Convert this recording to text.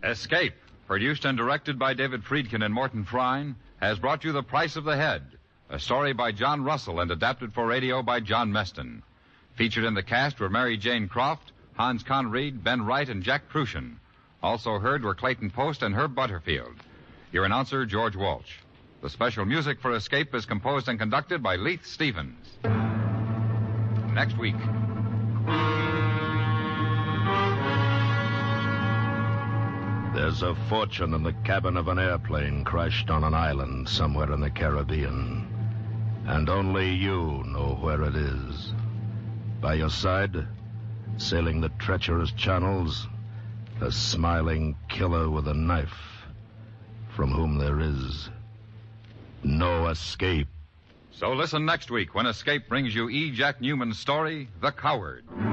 Escape, produced and directed by David Friedkin and Morton Frine, has brought you The Price of the Head, a story by John Russell and adapted for radio by John Meston. Featured in the cast were Mary Jane Croft, Hans Conried, Ben Wright, and Jack Crucian. Also heard were Clayton Post and Herb Butterfield. Your announcer, George Walsh. The special music for Escape is composed and conducted by Leith Stevens. Next week. There's a fortune in the cabin of an airplane crashed on an island somewhere in the Caribbean. And only you know where it is. By your side, sailing the treacherous channels, a smiling killer with a knife, from whom there is no escape. So listen next week when Escape brings you E. Jack Newman's story, The Coward.